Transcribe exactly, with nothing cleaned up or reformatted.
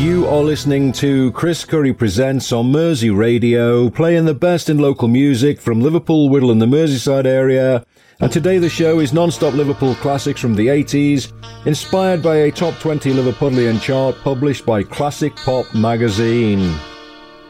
You are listening to Chris Curry Presents on Mersey Radio, playing the best in local music from Liverpool, Whittle and the Merseyside area. And today the show is non-stop Liverpool classics from the eighties, inspired by a top twenty Liverpudlian chart published by Classic Pop magazine.